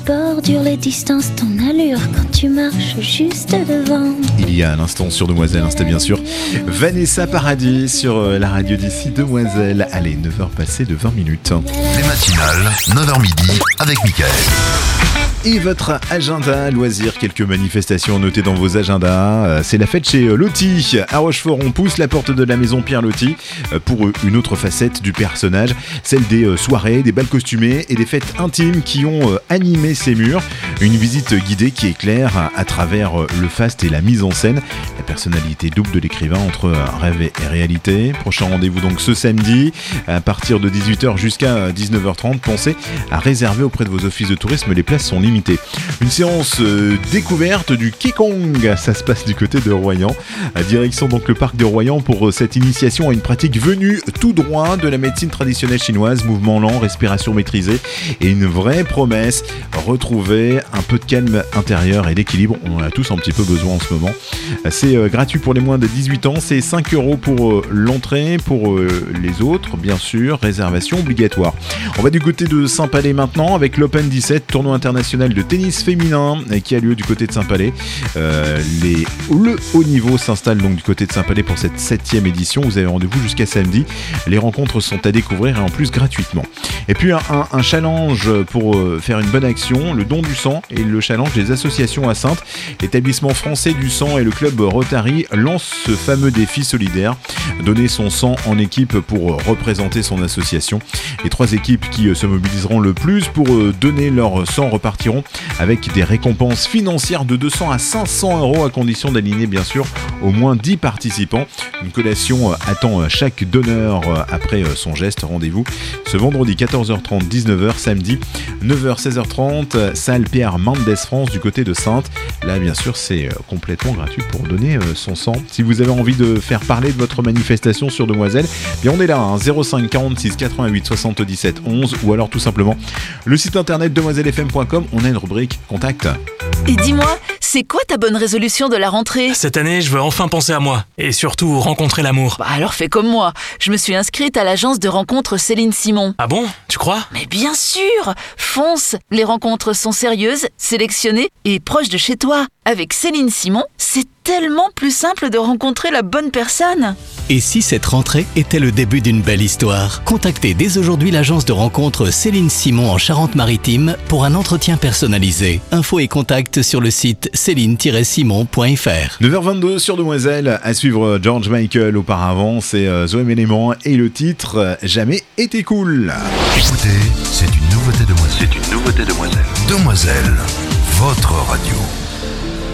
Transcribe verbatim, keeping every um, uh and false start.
Bordure les distances, ton allure quand tu marches juste devant. Il y a un instant sur Demoiselle, hein, c'était bien sûr Vanessa Paradis sur la radio d'ici Demoiselle. Allez, neuf heures passées de vingt minutes. Les matinales, neuf heures midi avec Mickaël. Et votre agenda loisirs, quelques manifestations notées dans vos agendas. C'est la fête chez Loti à Rochefort. On pousse la porte de la maison Pierre Loti pour une autre facette du personnage, celle des soirées, des bals costumés et des fêtes intimes qui ont animé ces murs. Une visite guidée qui éclaire à travers le faste et la mise en scène la personnalité double de l'écrivain entre rêve et réalité. Prochain rendez-vous donc ce samedi à partir de dix-huit heures jusqu'à dix-neuf heures trente. Pensez à réserver auprès de vos offices de tourisme, les places sont limitées. Une séance euh, découverte du Qigong, ça se passe du côté de Royan. À direction donc le parc de Royan pour euh, cette initiation à une pratique venue tout droit de la médecine traditionnelle chinoise, mouvement lent, respiration maîtrisée et une vraie promesse, retrouver un peu de calme intérieur et d'équilibre. On en a tous un petit peu besoin en ce moment. C'est euh, gratuit pour les moins de dix-huit ans, c'est cinq euros pour euh, l'entrée, pour euh, les autres, bien sûr, réservation obligatoire. On va du côté de Saint-Palais maintenant avec l'Open dix-sept, tournoi international de tennis féminin qui a lieu du côté de Saint-Palais. Euh, les, le haut niveau s'installe donc du côté de Saint-Palais pour cette septième édition. Vous avez rendez-vous jusqu'à samedi. Les rencontres sont à découvrir et en plus gratuitement. Et puis un, un, un challenge pour euh, faire une bonne action, le don du sang et le challenge des associations à Saintes. L'établissement français du sang et le club Rotary lancent ce fameux défi solidaire. Donner son sang en équipe pour représenter son association. Les trois équipes qui euh, se mobiliseront le plus pour euh, donner leur sang repartiront avec des récompenses financières de deux cents à cinq cents euros à condition d'aligner bien sûr au moins dix participants. Une collation attend chaque donneur après son geste. Rendez-vous ce vendredi quatorze heures trente, dix-neuf heures, samedi neuf heures, seize heures trente, salle Pierre Mendès France du côté de Saintes. Là bien sûr c'est complètement gratuit pour donner son sang. Si vous avez envie de faire parler de votre manifestation sur Demoiselle, bien on est là, hein, zéro cinq quarante-six quatre-vingt-huit soixante-dix-sept onze ou alors tout simplement le site internet demoiselle f m point com. On a une rubrique contact. Et dis-moi, c'est quoi ta bonne résolution de la rentrée ? Cette année, je veux enfin penser à moi et surtout rencontrer l'amour. Bah alors fais comme moi. Je me suis inscrite à l'agence de rencontres Céline Simon. Ah bon ? Tu crois ? Mais bien sûr ! Fonce ! Les rencontres sont sérieuses, sélectionnées et proches de chez toi. Avec Céline Simon, c'est tellement plus simple de rencontrer la bonne personne. Et si cette rentrée était le début d'une belle histoire ? Contactez dès aujourd'hui l'agence de rencontres Céline Simon en Charente-Maritime pour un entretien personnalisé. Infos et contacts sur le site céline tiret simon point f r. neuf heures vingt-deux sur Demoiselle, à suivre George Michael auparavant, c'est euh, Zoé Mélément et le titre euh, Jamais été cool. Écoutez, c'est une nouveauté Demoiselle. C'est une nouveauté Demoiselle. Demoiselle, votre radio.